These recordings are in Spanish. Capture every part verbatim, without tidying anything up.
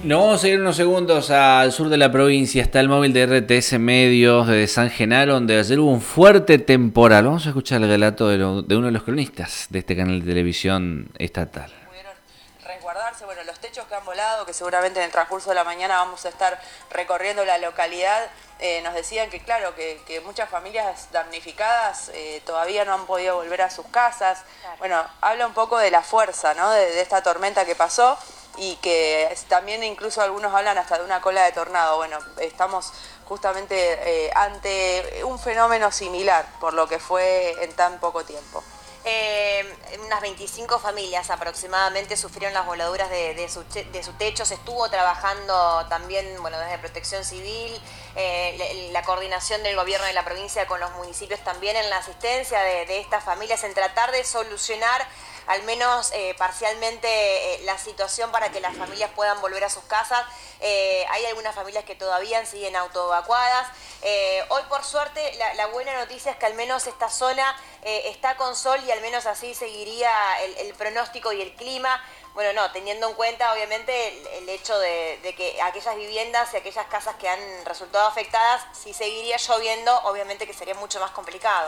Nos vamos a ir unos segundos al sur de la provincia. Está el móvil de R T S Medios de San Genaro, donde ayer hubo un fuerte temporal. Vamos a escuchar el relato de, lo, de uno de los cronistas de este canal de televisión estatal. Pudieron resguardarse, bueno, los techos que han volado, que seguramente en el transcurso de la mañana vamos a estar recorriendo la localidad. Eh, nos decían que, claro, que, que muchas familias damnificadas eh, todavía no han podido volver a sus casas. Claro. Bueno, habla un poco de la fuerza, ¿no?, de, de esta tormenta que pasó. Y que también incluso algunos hablan hasta de una cola de tornado. Bueno, estamos justamente eh, ante un fenómeno similar, por lo que fue en tan poco tiempo. Eh, unas veinticinco familias aproximadamente sufrieron las voladuras de, de, su, de su techo. Se estuvo trabajando también, bueno, desde Protección Civil, eh, la, la coordinación del gobierno de la provincia con los municipios también en la asistencia de, de estas familias, en tratar de solucionar al menos eh, parcialmente eh, la situación para que las familias puedan volver a sus casas. Eh, hay algunas familias que todavía siguen autoevacuadas. Eh, hoy, por suerte, la, la buena noticia es que al menos esta zona eh, está con sol y al menos así seguiría el, el pronóstico y el clima. Bueno, no, teniendo en cuenta, obviamente, el, el hecho de, de que aquellas viviendas y aquellas casas que han resultado afectadas, si seguiría lloviendo, obviamente que sería mucho más complicado.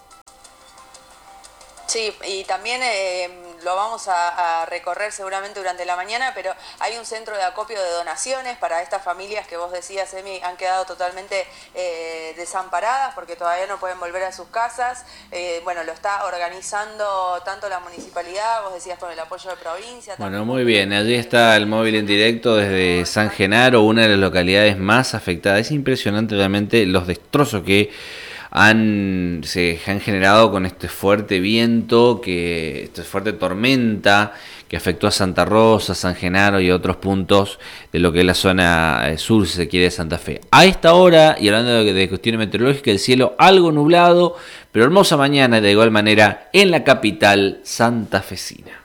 Sí, y también eh, lo vamos a, a recorrer seguramente durante la mañana, pero hay un centro de acopio de donaciones para estas familias que vos decías, Emi, han quedado totalmente eh, desamparadas porque todavía no pueden volver a sus casas. Eh, bueno, lo está organizando tanto la municipalidad, vos decías, con el apoyo de provincia. Bueno, muy bien, allí está el móvil en directo desde San Genaro, una de las localidades más afectadas. Es impresionante realmente los destrozos que Han, se han generado con este fuerte viento, que esta fuerte tormenta que afectó a Santa Rosa, San Genaro y otros puntos de lo que es la zona sur, si se quiere, de Santa Fe. A esta hora, y hablando de, de cuestiones meteorológicas, el cielo algo nublado, pero hermosa mañana de igual manera en la capital santafesina.